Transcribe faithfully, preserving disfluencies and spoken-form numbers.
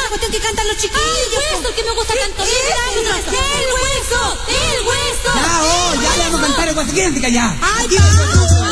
esa cuestión que cantan los chiquillos. ¡Ay, el hueso, que me gusta tanto! ¡El hueso! ¡El hueso! Ya, oh, ya le vamos a cantar el hueso. Quédense callados. ¡Ay,